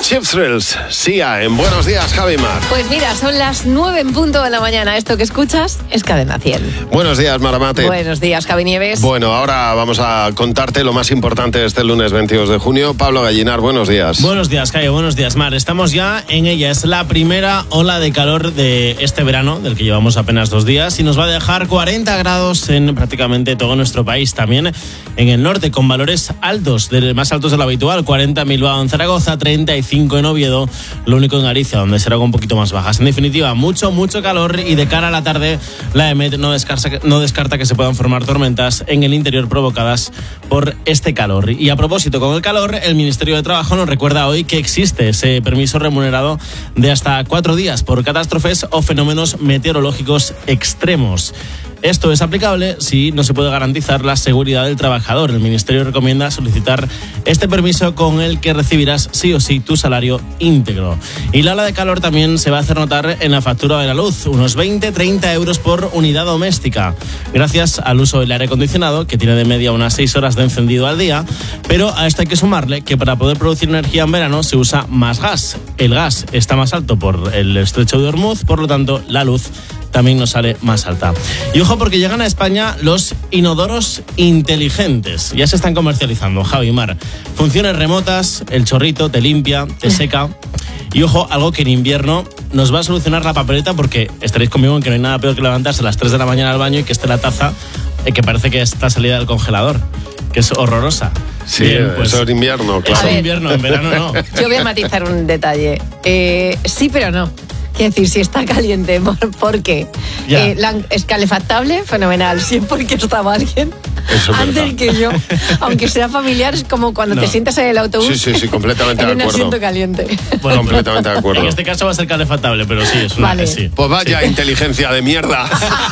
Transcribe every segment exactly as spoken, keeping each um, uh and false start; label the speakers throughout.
Speaker 1: Cheap Thrills, Sia, en Buenos Días, Javi Mar.
Speaker 2: Pues mira, son las nueve en punto de la mañana. Esto que escuchas es Cadena cien.
Speaker 1: Buenos días, Maramate.
Speaker 2: Buenos días, Javi Nieves.
Speaker 1: Bueno, ahora vamos a contarte lo más importante este lunes veintidós de junio. Pablo Gallinar, buenos días.
Speaker 3: Buenos días, Cayo. Buenos días, Mar. Estamos ya en ella. Es la primera ola de calor de este verano, del que llevamos apenas dos días, y nos va a dejar cuarenta grados en prácticamente todo nuestro país. También en el norte, con valores altos, de, más altos de lo habitual. cuarenta en Bilbao, en Zaragoza, treinta y cinco en Oviedo, lo único en Galicia, donde será un poquito más bajas. En definitiva, mucho, mucho calor, y de cara a la tarde, la EMET no descarta, no descarta que se puedan formar tormentas en el interior provocadas por este calor. Y a propósito, con el calor, el Ministerio de Trabajo nos recuerda hoy que existe ese permiso remunerado de hasta cuatro días por catástrofes o fenómenos meteorológicos extremos. Esto es aplicable si no se puede garantizar la seguridad del trabajador. El Ministerio recomienda solicitar este permiso, con el que recibirás sí o sí tu salario íntegro. Y la ola de calor también se va a hacer notar en la factura de la luz, unos veinte a treinta euros por unidad doméstica, gracias al uso del aire acondicionado, que tiene de media unas seis horas de encendido al día. Pero a esto hay que sumarle que para poder producir energía en verano se usa más gas. El gas está más alto por el estrecho de Hormuz, por lo tanto la luz también nos sale más alta. Y ojo, porque llegan a España los inodoros inteligentes. Ya se están comercializando, Javi Mar. Funciones remotas, el chorrito te limpia, te seca. Y ojo, algo que en invierno nos va a solucionar la papeleta, porque estaréis conmigo en que no hay nada peor que levantarse a las tres de la mañana al baño y que esté la taza eh, que parece que está salida del congelador, que es horrorosa.
Speaker 1: Sí,
Speaker 3: Bien, pues,
Speaker 1: eso es invierno, claro.
Speaker 3: Eso es invierno, en verano no.
Speaker 2: Yo voy a matizar un detalle. Eh, sí, pero no. Quiero decir, si está caliente, ¿por, ¿por qué? Eh, la, es calefactable, fenomenal. Si es porque estaba alguien
Speaker 1: Eso es
Speaker 2: antes
Speaker 1: verdad.
Speaker 2: que yo. Aunque sea familiar, es como cuando
Speaker 3: No.
Speaker 2: te sientas en el autobús.
Speaker 1: Sí, sí, sí, completamente
Speaker 2: en
Speaker 1: de
Speaker 2: un
Speaker 1: acuerdo.
Speaker 2: asiento caliente.
Speaker 3: Bueno,
Speaker 1: Completamente de acuerdo.
Speaker 3: En este caso va a ser calefactable, pero sí, es una...
Speaker 2: Vale.
Speaker 3: Sí.
Speaker 1: Pues vaya inteligencia de mierda.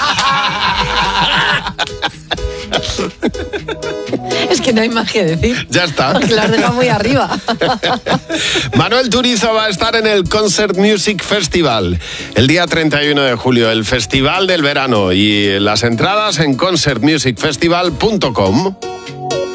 Speaker 2: Es que no hay más que decir.
Speaker 1: Ya está.
Speaker 2: Porque lo has dejado muy arriba.
Speaker 1: Manuel Turizo va a estar en el Concert Music Festival el día treinta y uno de julio, el festival del verano, y las entradas en concert music festival punto com.